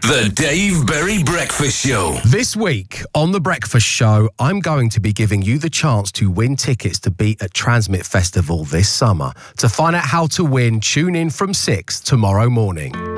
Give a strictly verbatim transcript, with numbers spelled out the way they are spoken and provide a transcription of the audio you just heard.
The Dave Berry Breakfast Show. This week on The Breakfast Show, I'm going to be giving you the chance to win tickets to be at Transmit Festival this summer. To find out how to win, tune in from six tomorrow morning.